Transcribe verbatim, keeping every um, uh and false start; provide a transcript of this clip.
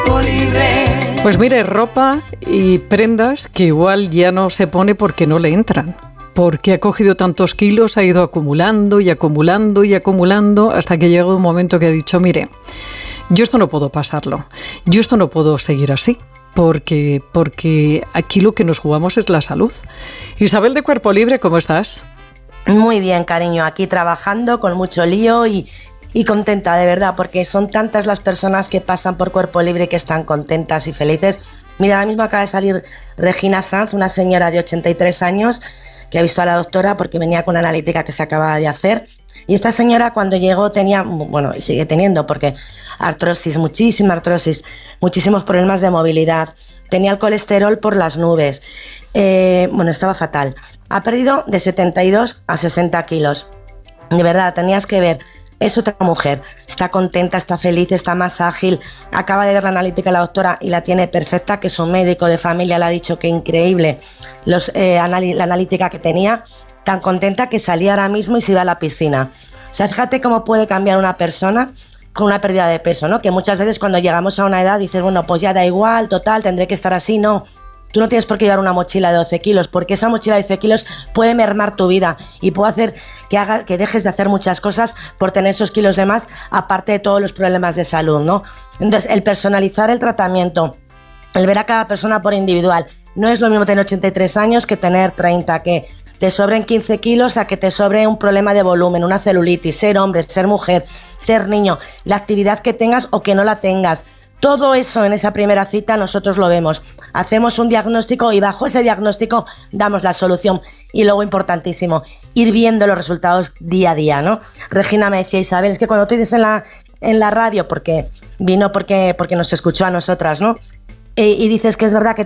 Pues mire, ropa y prendas que igual ya no se pone porque no le entran. Porque ha cogido tantos kilos, ha ido acumulando y acumulando y acumulando hasta que llega un momento que ha dicho, mire, yo esto no puedo pasarlo, yo esto no puedo seguir así. Porque, porque aquí lo que nos jugamos es la salud. Isabel de Cuerpo Libre, ¿cómo estás? Muy bien, cariño, aquí trabajando con mucho lío y, y contenta, de verdad, porque son tantas las personas que pasan por Cuerpo Libre que están contentas y felices. Mira, ahora mismo acaba de salir Regina Sanz, una señora de ochenta y tres años que ha visto a la doctora porque venía con una analítica que se acababa de hacer. Y esta señora cuando llegó tenía, bueno, sigue teniendo, porque artrosis, muchísima artrosis, muchísimos problemas de movilidad, tenía el colesterol por las nubes, eh, bueno, estaba fatal. Ha perdido de setenta y dos a sesenta kilos. De verdad, tenías que ver, es otra mujer, está contenta, está feliz, está más ágil, acaba de ver la analítica la doctora y la tiene perfecta, que su médico de familia le ha dicho que increíble los, eh, anal- la analítica que tenía, tan contenta que salía ahora mismo y se iba a la piscina. O sea, fíjate cómo puede cambiar una persona con una pérdida de peso, ¿no? Que muchas veces cuando llegamos a una edad dices, bueno, pues ya da igual, total, tendré que estar así. No, tú no tienes por qué llevar una mochila de doce kilos, porque esa mochila de doce kilos puede mermar tu vida y puede hacer que, haga, que dejes de hacer muchas cosas por tener esos kilos de más, aparte de todos los problemas de salud, ¿no? Entonces, el personalizar el tratamiento, el ver a cada persona por individual, no es lo mismo tener ochenta y tres años que tener treinta, que te sobren quince kilos a que te sobre un problema de volumen, una celulitis, ser hombre, ser mujer, ser niño, la actividad que tengas o que no la tengas. Todo eso en esa primera cita nosotros lo vemos. Hacemos un diagnóstico y bajo ese diagnóstico damos la solución. Y luego, importantísimo, ir viendo los resultados día a día, ¿no? Regina me decía, Isabel, es que cuando tú dices en la, en la radio, porque vino porque, porque nos escuchó a nosotras, ¿no? E, y dices que es verdad que